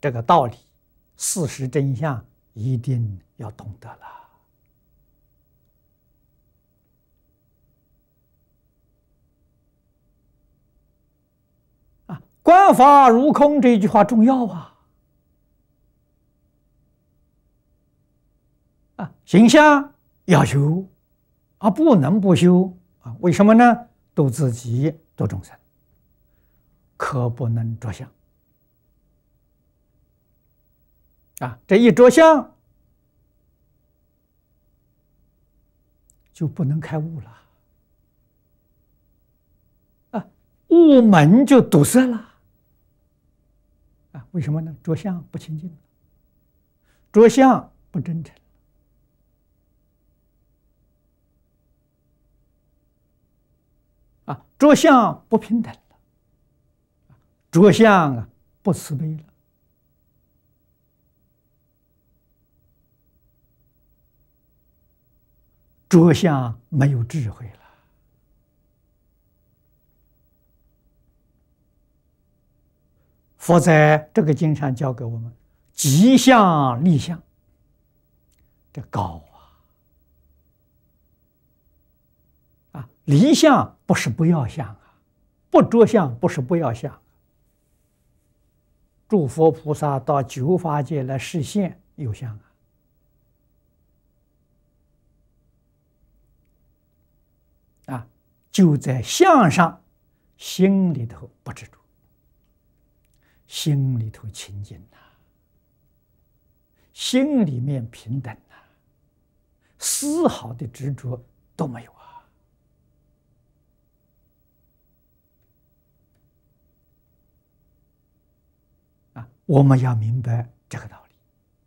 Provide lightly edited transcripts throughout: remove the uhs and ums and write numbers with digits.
这个道理、事实真相一定要懂得了。观法如空这一句话重要形象要修不能不修为什么呢？度自己，度众生，可不能着相这一着相就不能开悟了悟门就堵塞了为什么呢？着相不清净，着相不真诚着相不平等了，着相不慈悲了，着相没有智慧了。佛在这个经上教给我们即相立相，这高离相不是不要相不着相不是不要相。诸佛菩萨到九法界来示现有相就在相上，心里头不执着，心里头清净心里面平等丝毫的执着都没有我们要明白这个道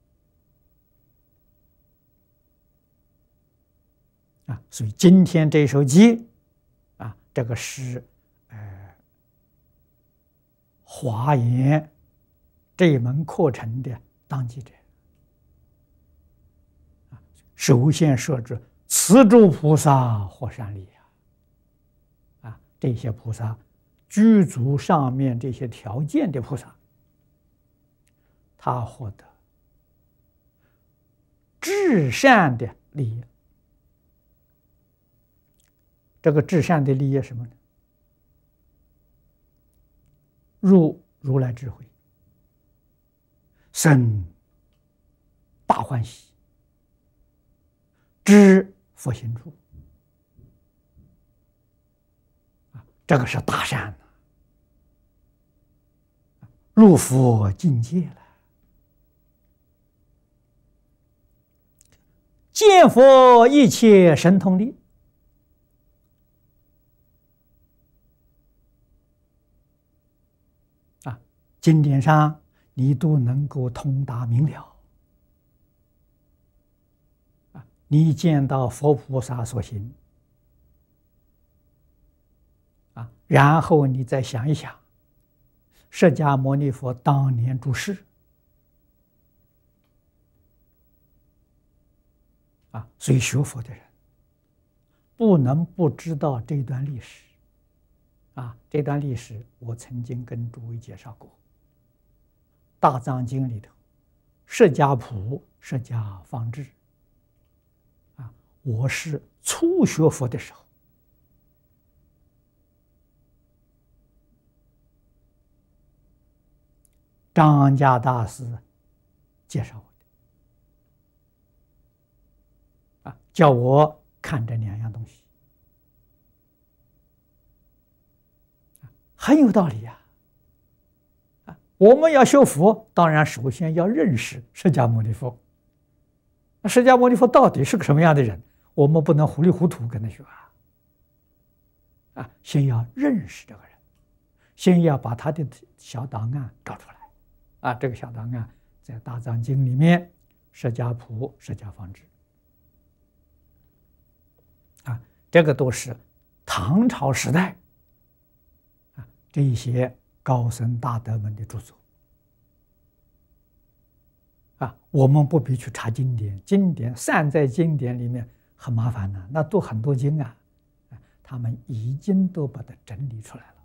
理所以今天这首偈这个是华严这一门课程的当机者首先说着此诸菩萨获善利这些菩萨具足上面这些条件的菩萨，他获得至善的利益。这个至善的利益什么呢？入如来智慧，生大欢喜，知佛心处这个是大善入佛境界了，见佛一切神通力经典上你都能够通达明了你见到佛菩萨所行然后你再想一想释迦牟尼佛当年住世所以学佛的人不能不知道这段历史这段历史我曾经跟诸位介绍过。大藏经里头，释迦谱、释迦方志我是初学佛的时候，张家大师介绍我的叫我看这两样东西很有道理我们要学佛，当然首先要认识释迦牟尼佛。那释迦牟尼佛到底是个什么样的人？我们不能糊里糊涂跟他学先要认识这个人，先要把他的小档案找出来这个小档案在大藏经里面，释迦谱、释迦方志这个都是唐朝时代这一些高僧大德们的著作我们不必去查经典，经典散在经典里面很麻烦那读很多经他们已经都把它整理出来了。